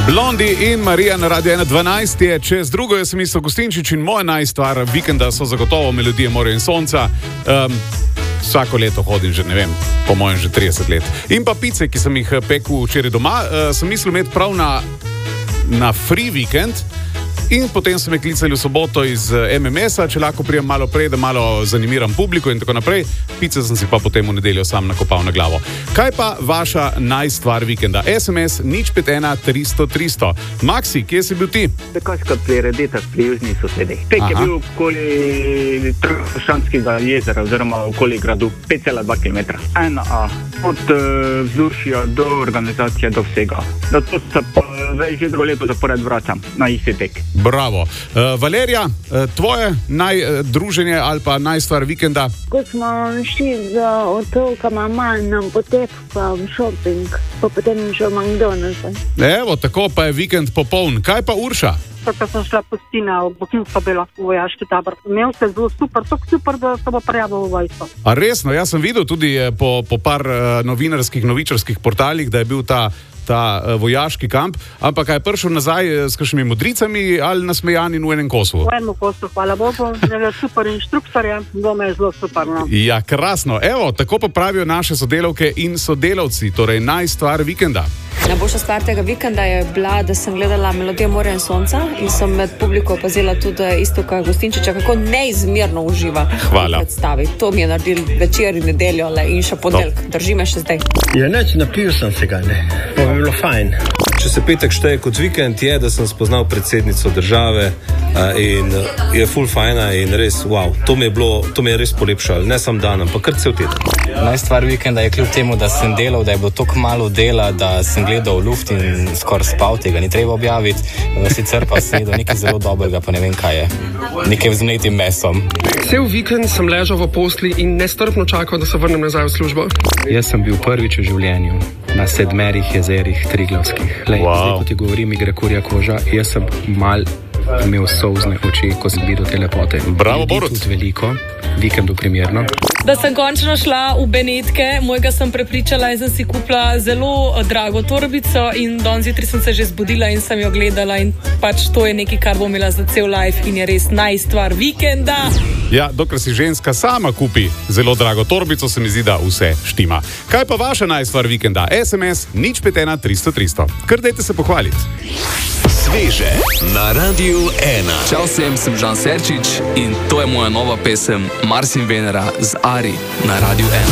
Blondi in Marija na Radio 112 je čez drugo, jaz sem Isto Gustinčič in moja najstvar vikenda so zagotovo Melodije morja in sonca. Vsako leto hodim že, ne vem, po mojem že 30 let. In pa pice, ki sem jih pekel včeraj doma, sem mislil imeti prav na free vikend. In potem so me klicali v soboto iz MMS-a, če lahko prijem malo prej, da malo zanimiram publiko in tako naprej. Pice sem si pa potem v nedeljo sam nakopal na glavo. Kaj pa vaša najstvar vikenda? SMS 051 300 300. Maxi, kje si bil ti? Bekoška prireditev pri južnih sosedih. Pek je bil okoli Tršanskega jezera oziroma okoli gradu 5,2 km. Od vzdušja do organizacije do vsega. Zato se pa že drugo leto zapored vračam na isti tek. Bravo. Valerija, tvoje najdruženje ali pa najstvar vikenda? Ko smo šli z otrokama malo na potek, pa v šoping, pa potem še v McDonald's. Evo, tako pa je vikend popoln. Kaj pa Urša? Ko sem šla pustina v Bohinjsko Belo v vojaški tabor. Imel se zelo super, tako super, da se bo prijavil v vojsko. A resno, jaz sem videl tudi po par novičarskih portalih, da je bil ta vojaški kamp, ampak kaj je prišel nazaj s kakšnimi modricami ali nasmejan in v enem kosu? V enem kosu, hvala Bogu, super inštruktorja, doma je zelo super. No. Ja, krasno. Evo, tako pa pravijo naše sodelavke in sodelavci, torej najstvar vikenda. Najboljša stvar tega vikenda je bila, da sem gledala Melodije morja in sonca in sem med publiko opazila tudi Istoka Gustinčiča, kako neizmerno uživa v predstavi. To mi je naredil večer in nedeljo in še ponedeljek. Drži me še zdaj. Ja, neč, napil sem se ga, ne. Pa bi bilo fajn. Če se petek šteje kot vikend, je, da sem spoznal predsednico države in je ful fajna in res, wow, to mi je res polepšalo. Ne sam dan, ampak kar cel teden. Najstvar vikenda je kljub temu, da sem delal, da je bilo toliko malo dela, da sem gledal v luft in skoraj spal, tega ni treba objaviti. Sicer pa sem jedel nekaj zelo dobrega, pa ne vem kaj je. Nekaj z mletim mesom. Cel vikend sem ležal v posli in nestrpno čakal, da se vrnem nazaj v službo. Jaz sem bil prvič v življenju na 7 jezerih Triglavskih. Zdaj, ko ti govorim, mi gre kurja koža, jaz sem mal imel solzne oči, ko sem videl te lepote. Bravo, Borut. Tudi veliko, vikendu primerno. Da sem končno šla v Benetke, mojega sem prepričala in sem si kupila zelo drago torbico in danes zjutraj sem se že zbudila in sem jo gledala in pač to je nekaj, kar bom imela za cel life in je res najstvar vikenda. Ja, dokler si ženska sama kupi zelo drago torbico, se mi zdi, da vse štima. Kaj pa vaša najstvar vikenda? SMS 051 300 300. Kar dajte se pohvaliti. Sveže na Radiu 1. Čau vsem, sem Žan Serčič in to je moja nova pesem Mars in Venera z Ari na Radiu 1.